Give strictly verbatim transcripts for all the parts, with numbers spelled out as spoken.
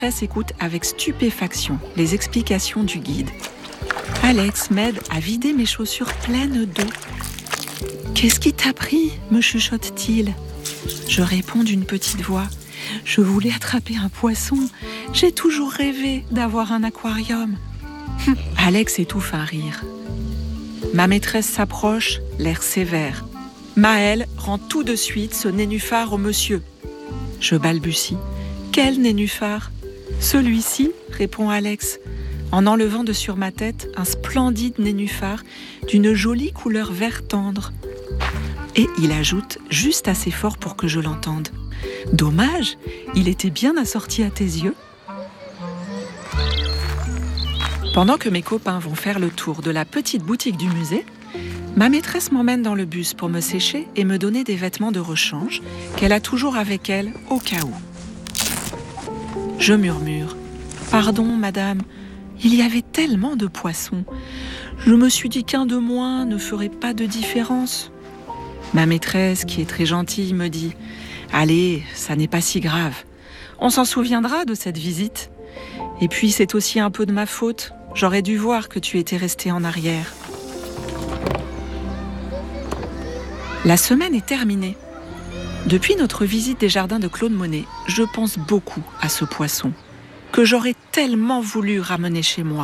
maîtresse écoute avec stupéfaction les explications du guide. Alex m'aide à vider mes chaussures pleines d'eau. « Qu'est-ce qui t'a pris ?» me chuchote-t-il. Je réponds d'une petite voix. « Je voulais attraper un poisson. J'ai toujours rêvé d'avoir un aquarium. » Alex étouffe un rire. Ma maîtresse s'approche, l'air sévère. Maëlle rend tout de suite ce nénuphar au monsieur. Je balbutie. « Quel nénuphar ?»« Celui-ci, répond Alex, en enlevant de sur ma tête un splendide nénuphar d'une jolie couleur vert tendre. » Et il ajoute, juste assez fort pour que je l'entende. « Dommage, il était bien assorti à tes yeux. » Pendant que mes copains vont faire le tour de la petite boutique du musée, ma maîtresse m'emmène dans le bus pour me sécher et me donner des vêtements de rechange qu'elle a toujours avec elle au cas où. Je murmure. « Pardon, madame, il y avait tellement de poissons. Je me suis dit qu'un de moins ne ferait pas de différence. » Ma maîtresse, qui est très gentille, me dit « Allez, ça n'est pas si grave. On s'en souviendra de cette visite. Et puis c'est aussi un peu de ma faute. J'aurais dû voir que tu étais resté en arrière. » La semaine est terminée. Depuis notre visite des jardins de Claude Monet, je pense beaucoup à ce poisson que j'aurais tellement voulu ramener chez moi.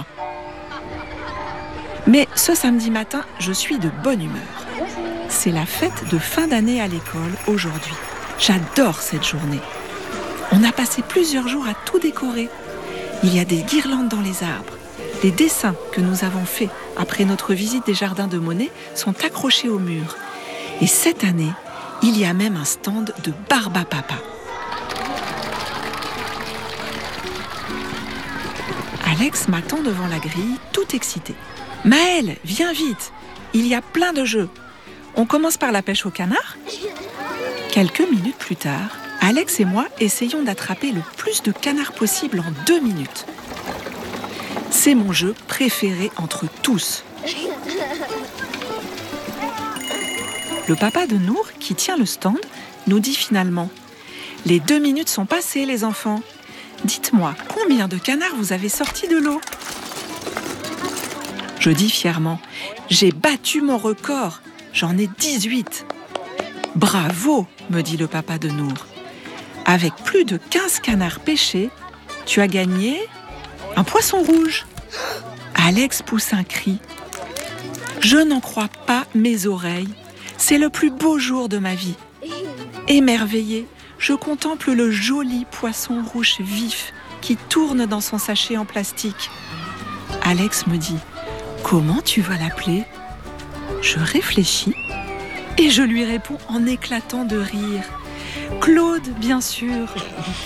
Mais ce samedi matin, je suis de bonne humeur. C'est la fête de fin d'année à l'école aujourd'hui. J'adore cette journée. On a passé plusieurs jours à tout décorer. Il y a des guirlandes dans les arbres. Les dessins que nous avons faits après notre visite des jardins de Monet sont accrochés au mur. Et cette année, il y a même un stand de Barbapapa. Alex m'attend devant la grille, tout excité. « Maëlle, viens vite, il y a plein de jeux. On commence par la pêche au canard ?» Quelques minutes plus tard, Alex et moi essayons d'attraper le plus de canards possible en deux minutes. C'est mon jeu préféré entre tous. Le papa de Nour, qui tient le stand, nous dit finalement « Les deux minutes sont passées, les enfants. Dites-moi, combien de canards vous avez sortis de l'eau ?» Je dis fièrement « J'ai battu mon record, j'en ai dix-huit. » « Bravo, me dit le papa de Nour. Avec plus de quinze canards pêchés, tu as gagné un poisson rouge. » Alex pousse un cri. Je n'en crois pas mes oreilles. C'est le plus beau jour de ma vie. Émerveillé, je contemple le joli poisson rouge vif qui tourne dans son sachet en plastique. Alex me dit « Comment tu vas l'appeler ?» Je réfléchis et je lui réponds en éclatant de rire. « Claude, bien sûr. »